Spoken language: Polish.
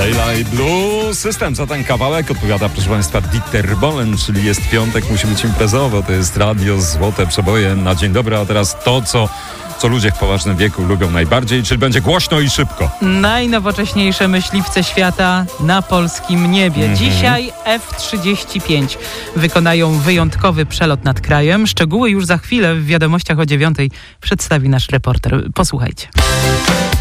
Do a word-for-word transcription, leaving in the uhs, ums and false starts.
Leila i Blue System za ten kawałek odpowiada, proszę Państwa, Dieter Bohlen, czyli jest piątek, musi być imprezowo. To jest radio Złote Przeboje na dzień dobry, a teraz to, co, co ludzie w poważnym wieku lubią najbardziej, czyli będzie głośno i szybko. Najnowocześniejsze myśliwce świata na polskim niebie. Mm-hmm. Dzisiaj F trzydzieści pięć wykonają wyjątkowy przelot nad krajem. Szczegóły już za chwilę w wiadomościach o dziewiątej przedstawi nasz reporter. Posłuchajcie.